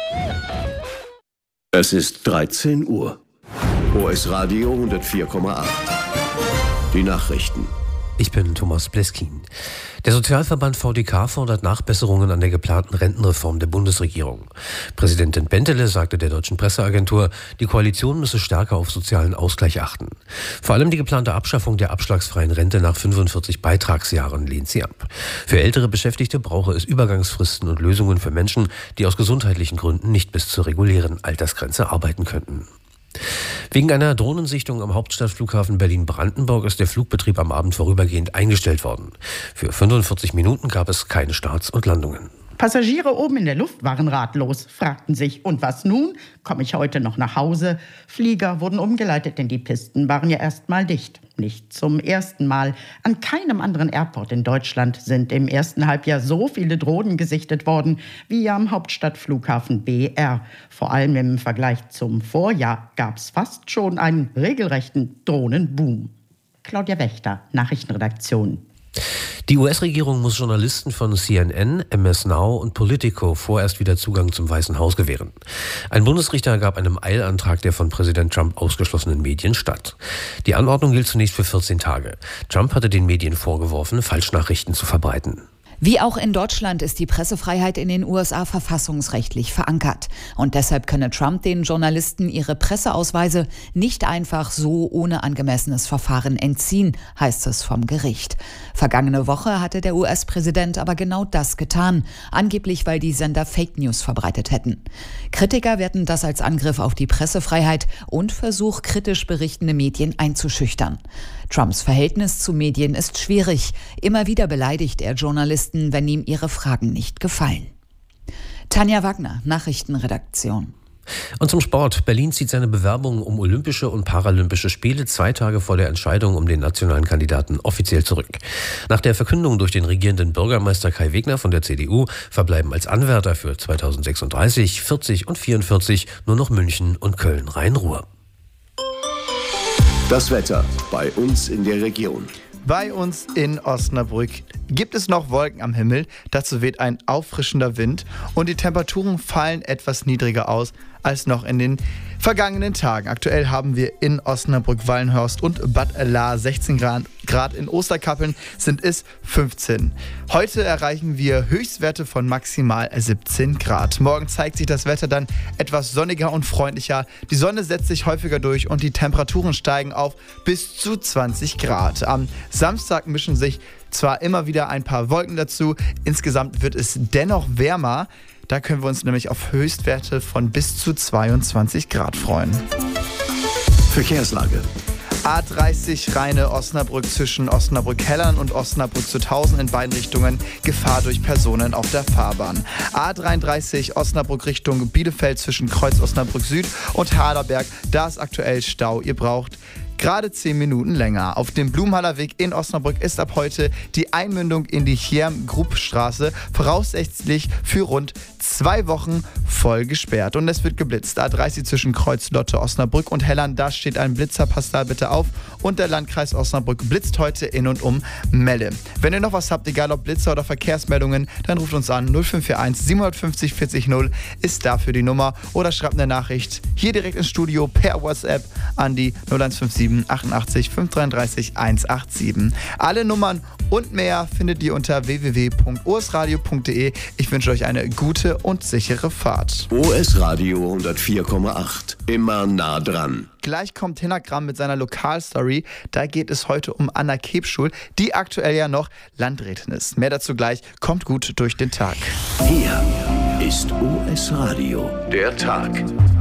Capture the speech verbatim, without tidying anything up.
Es ist dreizehn Uhr. O S Radio hundertvier Komma acht. Die Nachrichten. Ich bin Thomas Bleskin. Der Sozialverband V D K fordert Nachbesserungen an der geplanten Rentenreform der Bundesregierung. Präsidentin Bentele sagte der deutschen Presseagentur, die Koalition müsse stärker auf sozialen Ausgleich achten. Vor allem die geplante Abschaffung der abschlagsfreien Rente nach fünfundvierzig Beitragsjahren lehnt sie ab. Für ältere Beschäftigte brauche es Übergangsfristen und Lösungen für Menschen, die aus gesundheitlichen Gründen nicht bis zur regulären Altersgrenze arbeiten könnten. Wegen einer Drohnensichtung am Hauptstadtflughafen Berlin-Brandenburg ist der Flugbetrieb am Abend vorübergehend eingestellt worden. Für fünfundvierzig Minuten gab es keine Starts und Landungen. Passagiere oben in der Luft waren ratlos, fragten sich, und was nun? Komme ich heute noch nach Hause? Flieger wurden umgeleitet, denn die Pisten waren ja erst mal dicht. Nicht zum ersten Mal. An keinem anderen Airport in Deutschland sind im ersten Halbjahr so viele Drohnen gesichtet worden wie am Hauptstadtflughafen B R. Vor allem im Vergleich zum Vorjahr gab es fast schon einen regelrechten Drohnenboom. Claudia Wächter, Nachrichtenredaktion. Die U S-Regierung muss Journalisten von C N N, M S Now und Politico vorerst wieder Zugang zum Weißen Haus gewähren. Ein Bundesrichter gab einem Eilantrag der von Präsident Trump ausgeschlossenen Medien statt. Die Anordnung gilt zunächst für vierzehn Tage. Trump hatte den Medien vorgeworfen, Falschnachrichten zu verbreiten. Wie auch in Deutschland ist die Pressefreiheit in den U S A verfassungsrechtlich verankert. Und deshalb könne Trump den Journalisten ihre Presseausweise nicht einfach so ohne angemessenes Verfahren entziehen, heißt es vom Gericht. Vergangene Woche hatte der U S-Präsident aber genau das getan, angeblich weil die Sender Fake News verbreitet hätten. Kritiker werten das als Angriff auf die Pressefreiheit und Versuch, kritisch berichtende Medien einzuschüchtern. Trumps Verhältnis zu Medien ist schwierig. Immer wieder beleidigt er Journalisten, wenn ihm ihre Fragen nicht gefallen. Tanja Wagner, Nachrichtenredaktion. Und zum Sport. Berlin zieht seine Bewerbung um Olympische und Paralympische Spiele zwei Tage vor der Entscheidung um den nationalen Kandidaten offiziell zurück. Nach der Verkündung durch den regierenden Bürgermeister Kai Wegner von der C D U verbleiben als Anwärter für zweitausendsechsunddreißig, vierzig und vierundvierzig nur noch München und Köln-Rhein-Ruhr. Das Wetter bei uns in der Region. Bei uns in Osnabrück gibt es noch Wolken am Himmel, dazu weht ein auffrischender Wind und die Temperaturen fallen etwas niedriger aus als noch in den vergangenen Tagen. Aktuell haben wir in Osnabrück, Wallenhorst und Bad Lahr sechzehn Grad, in Osterkappeln sind es fünfzehn. Heute erreichen wir Höchstwerte von maximal siebzehn Grad. Morgen zeigt sich das Wetter dann etwas sonniger und freundlicher. Die Sonne setzt sich häufiger durch und die Temperaturen steigen auf bis zu zwanzig Grad. Am Samstag mischen sich zwar immer wieder ein paar Wolken dazu, insgesamt wird es dennoch wärmer. Da können wir uns nämlich auf Höchstwerte von bis zu zweiundzwanzig Grad freuen. Verkehrslage. A dreißig Rheine Osnabrück zwischen Osnabrück-Hellern und Osnabrück-Zuthausen in beiden Richtungen Gefahr durch Personen auf der Fahrbahn. A dreiunddreißig Osnabrück Richtung Bielefeld zwischen Kreuz Osnabrück Süd und Haderberg. Da ist aktuell Stau. Ihr braucht gerade zehn Minuten länger. Auf dem Blumenhaller Weg in Osnabrück ist ab heute die Einmündung in die Chierm-Grupp-Straße voraussichtlich für rund zwei Wochen voll gesperrt. Und es wird geblitzt. A dreißig zwischen Kreuz Lotte Osnabrück und Hellern, da steht ein Blitzer, passt da bitte auf. Und der Landkreis Osnabrück blitzt heute in und um Melle. Wenn ihr noch was habt, egal ob Blitzer oder Verkehrsmeldungen, dann ruft uns an. null fünf vier eins sieben fünf null vier null null ist dafür die Nummer. Oder schreibt eine Nachricht hier direkt ins Studio per WhatsApp an die null eins fünf sieben achtundachtzig fünf dreiunddreißig hundertsiebenundachtzig. Alle Nummern und mehr findet ihr unter w w w punkt o s radio punkt d e. Ich wünsche euch eine gute und sichere Fahrt. O S Radio hundertvier Komma acht. Immer nah dran. Gleich kommt Hinagramm mit seiner Lokalstory. Da geht es heute um Anna Kebschul, die aktuell ja noch Landrätin ist. Mehr dazu gleich. Kommt gut durch den Tag. Hier ist O S Radio. Der Tag.